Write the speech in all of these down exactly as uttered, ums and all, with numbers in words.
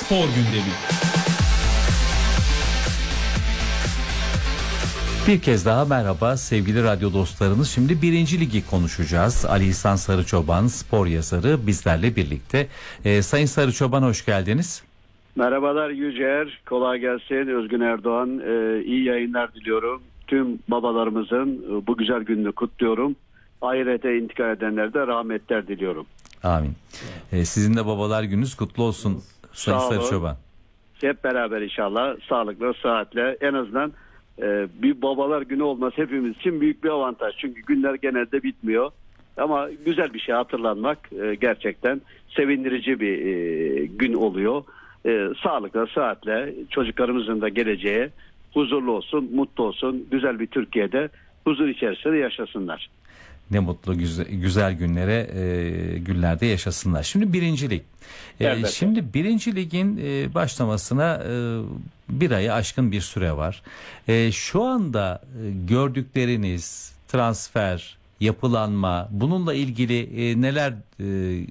Spor Gündemi. Bir kez daha merhaba sevgili radyo dostlarımız. Şimdi birinci ligi konuşacağız. Ali İhsan Sarıçoban, spor yazarı, bizlerle birlikte. Ee, Sayın Sarıçoban, hoş geldiniz. Merhabalar Yücer, kolay gelsin. Özgün Erdoğan, ee, iyi yayınlar diliyorum. Tüm babalarımızın e, bu güzel gününü kutluyorum. Ahirete intikal edenlere de rahmetler diliyorum. Amin. Ee, sizin de babalar gününüz kutlu olsun Sayın Sarıçoban. Hep beraber inşallah sağlıklı, sıhhatle, en azından e, bir babalar günü olması hepimiz için büyük bir avantaj. Çünkü günler genelde bitmiyor. Ama güzel bir şey hatırlanmak e, gerçekten sevindirici bir e, gün oluyor. E, sağlıkla, sıhhatle çocuklarımızın da geleceği huzurlu olsun, mutlu olsun, güzel bir Türkiye'de huzur içerisinde yaşasınlar. Ne mutlu güzel, güzel günlere, e, günlerde yaşasınlar. Şimdi birinci lig. E, şimdi birinci ligin e, başlamasına e, bir ayı aşkın bir süre var. E, şu anda e, gördükleriniz, transfer, yapılanma, bununla ilgili e, neler e,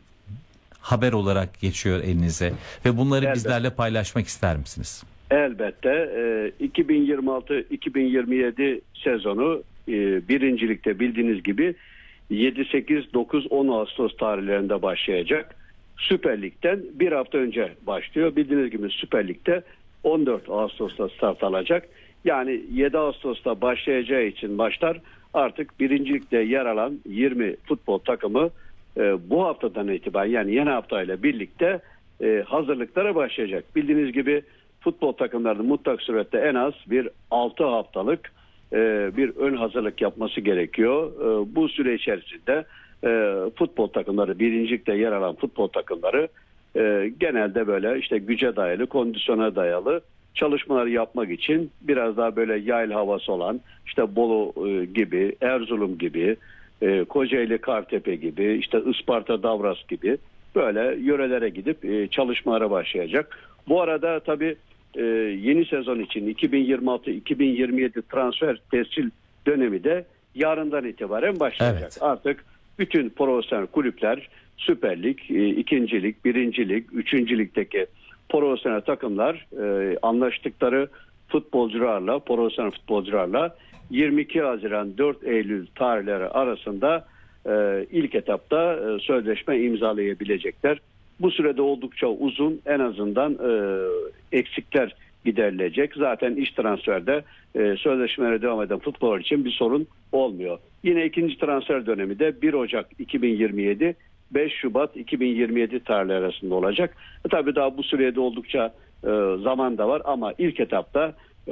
haber olarak geçiyor elinize ve bunları Elbette. bizlerle paylaşmak ister misiniz? Elbette. E, iki bin yirmi altı iki bin yirmi yedi sezonu e, birincilikte bildiğiniz gibi yedi sekiz dokuz on Ağustos tarihlerinde başlayacak. Süper Lig'den bir hafta önce başlıyor. Bildiğiniz gibi Süper Lig'de on dört Ağustos'ta start alacak. Yani yedi Ağustos'ta başlayacağı için maçlar artık birincilikte yer alan yirmi futbol takımı e, bu haftadan itibaren, yani yeni haftayla birlikte e, hazırlıklara başlayacak. Bildiğiniz gibi futbol takımlarının mutlak surette en az bir altı haftalık e, bir ön hazırlık yapması gerekiyor. E, bu süre içerisinde e, futbol takımları, birincilikte yer alan futbol takımları e, genelde böyle işte güce dayalı, kondisyona dayalı çalışmaları yapmak için biraz daha böyle yaylı havası olan işte Bolu e, gibi, Erzurum gibi, e, Kocaeli Kartepe gibi, işte Isparta Davras gibi böyle yörelere gidip e, çalışmalara başlayacak. Bu arada tabii e, yeni sezon için iki bin yirmi altı iki bin yirmi yedi transfer tescil dönemi de yarından itibaren başlayacak. Evet. Artık bütün profesyonel kulüpler, Süper Lig, e, ikinci lig, birinci lig, üçüncü ligdeki profesyonel takımlar e, anlaştıkları futbolcularla, profesyonel futbolcularla yirmi iki Haziran dört Eylül tarihleri arasında e, ilk etapta e, sözleşme imzalayabilecekler. Bu sürede oldukça uzun, en azından e, eksikler giderilecek. Zaten iş transferde e, sözleşmelere devam eden futbolcular için bir sorun olmuyor. Yine ikinci transfer dönemi de bir Ocak iki bin yirmi yedi beş Şubat iki bin yirmi yedi tarihleri arasında olacak. E, tabii daha bu sürede oldukça e, zaman da var ama ilk etapta e,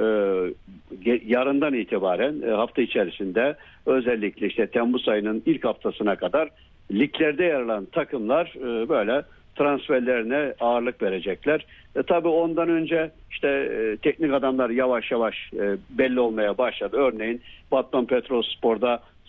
yarından itibaren e, hafta içerisinde özellikle işte Temmuz ayının ilk haftasına kadar liglerde yer alan takımlar e, böyle transferlerine ağırlık verecekler. E, tabii ondan önce işte e, teknik adamlar yavaş yavaş e, belli olmaya başladı. Örneğin Batman Petrolspor'da